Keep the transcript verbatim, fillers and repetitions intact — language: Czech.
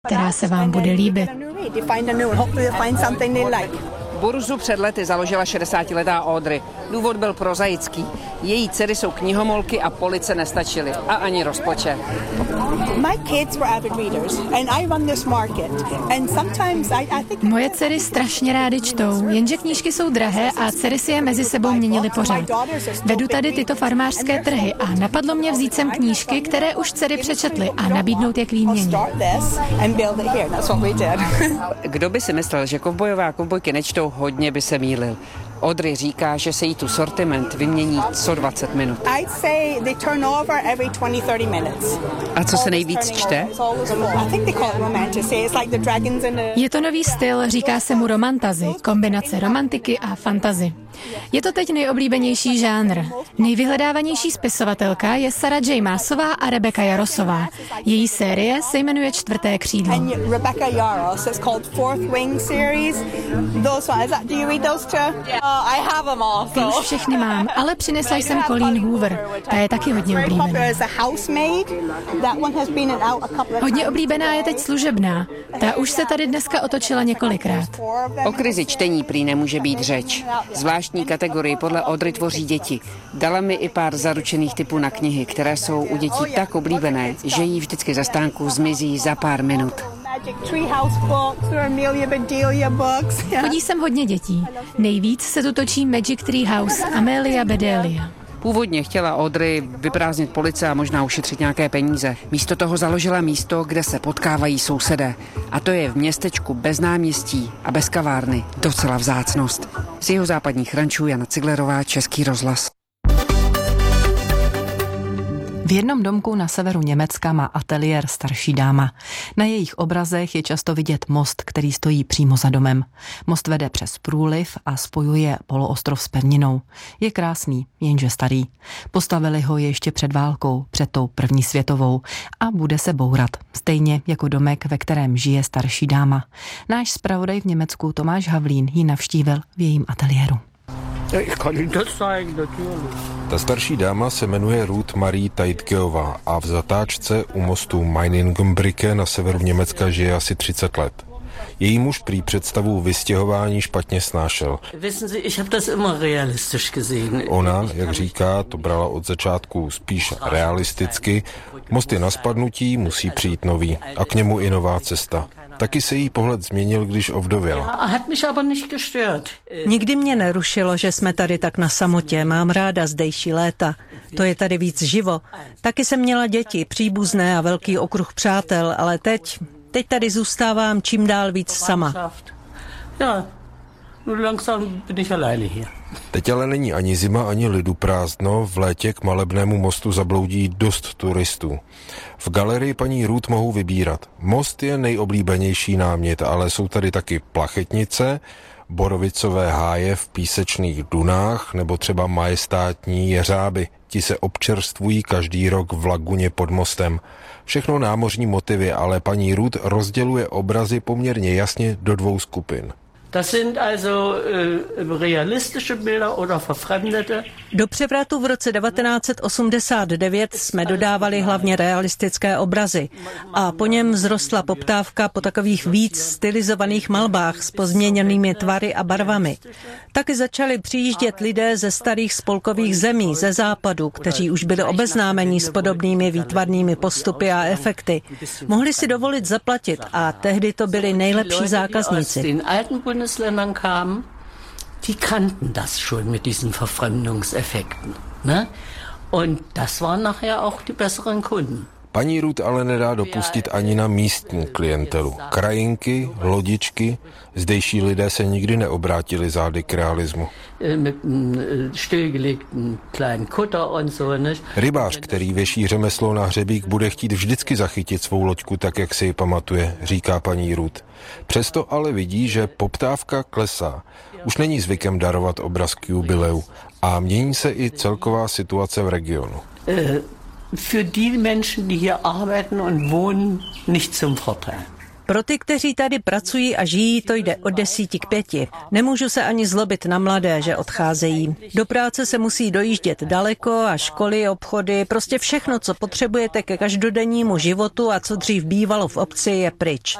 která se vám bude líbit. Burzu před lety založila šedesátiletá Audrey. Důvod byl prozaický. Její dcery jsou knihomolky a police nestačily. A ani rozpočet. Moje dcery strašně rády čtou, jenže knížky jsou drahé a dcery si je mezi sebou měnily pořád. Vedu tady tyto farmářské trhy a napadlo mě vzít sem knížky, které už dcery přečetly a nabídnout je k výměně. Kdo by si myslel, že kovbojové a kovbojky nečtou, hodně by se mýlil. Audrey říká, že se jí tu sortiment vymění co dvacet minut. A co se nejvíc čte? Je to nový styl, říká se mu romantazy, kombinace romantiky a fantasy. Je to teď nejoblíbenější žánr. Nejvyhledávanější spisovatelka je Sarah J. Maasová a Rebecca Yarosová. Její série se jmenuje Čtvrté křídlo. Ty už všechny mám, ale přinesla jsem Colleen Hoover. Ta je taky hodně oblíbená. Hodně oblíbená je teď Služebná. Ta už se tady dneska otočila několikrát. O krizi čtení prý nemůže být řeč. Zvláštní kategorii podle Audrey tvoří děti. Dala mi i pár zaručených typů na knihy, které jsou u dětí tak oblíbené, že jí vždycky za stánku zmizí za pár minut. Chodí sem hodně dětí. Nejvíc se tu točí Magic Tree House, Amelia Bedelia. Původně chtěla Audrey vyprázdnit police a možná ušetřit nějaké peníze. Místo toho založila místo, kde se potkávají sousedé. A to je v městečku bez náměstí a bez kavárny docela vzácnost. Z jeho západních rančů Jana Ciglerová, Český rozhlas. V jednom domku na severu Německa má ateliér starší dáma. Na jejich obrazech je často vidět most, který stojí přímo za domem. Most vede přes průliv a spojuje poloostrov s pevninou. Je krásný, jenže starý. Postavili ho ještě před válkou, před tou první světovou a bude se bourat. Stejně jako domek, ve kterém žije starší dáma. Náš zpravodaj v Německu Tomáš Havlín ji navštívil v jejím ateliéru. Ta starší dáma se jmenuje Ruth Marie Teitgeová a v zatáčce u mostu Meiningenbrücke na severu Německa žije asi třicet let. Její muž prý představu vystěhování špatně snášel. Ona, jak říká, to brala od začátku spíš realisticky. Most je na spadnutí, musí přijít nový a k němu i nová cesta. Taky se jí pohled změnil, když ovdověla. Nikdy mě nerušilo, že jsme tady tak na samotě. Mám ráda zdejší léta. To je tady víc živo. Taky jsem měla děti, příbuzné a velký okruh přátel, ale teď, teď tady zůstávám čím dál víc sama. Teď ale není ani zima, ani lidu prázdno. V létě k malebnému mostu zabloudí dost turistů. V galerii paní Ruth mohou vybírat. Most je nejoblíbenější námět, ale jsou tady taky plachetnice, borovicové háje v písečných dunách nebo třeba majestátní jeřáby. Ti se občerstvují každý rok v laguně pod mostem. Všechno námořní motivy, ale paní Ruth rozděluje obrazy poměrně jasně do dvou skupin. Das sind also äh, realistische Bilder oder verfremdete. Do převratu v roce devatenáct set osmdesát devět jsme dodávali hlavně realistické obrazy a po něm vzrostla poptávka po takových víc stylizovaných malbách s pozměněnými tvary a barvami. Taky začali přijíždět lidé ze starých spolkových zemí, ze západu, kteří už byli obeznámeni s podobnými výtvarnými postupy a efekty. Mohli si dovolit zaplatit a tehdy to byli nejlepší zákazníci. Bundesländern kamen, die kannten das schon mit diesen Verfremdungseffekten, ne? Und das waren nachher auch die besseren Kunden. Paní Ruth ale nedá dopustit ani na místní klientelu. Krajinky, lodičky, zdejší lidé se nikdy neobrátili zády k realismu. Rybář, který věší řemeslo na hřebík, bude chtít vždycky zachytit svou loďku tak, jak si ji pamatuje, říká paní Ruth. Přesto ale vidí, že poptávka klesá. Už není zvykem darovat obraz k jubileu a mění se i celková situace v regionu. Für die Menschen, die hier arbeiten und wohnen, nicht zum Vorteil. Pro ty, kteří tady pracují a žijí, to jde od desíti k pěti. Nemůžu se ani zlobit na mladé, že odcházejí. Do práce se musí dojíždět daleko a školy, obchody, prostě všechno, co potřebujete ke každodennímu životu a co dřív bývalo v obci, je pryč.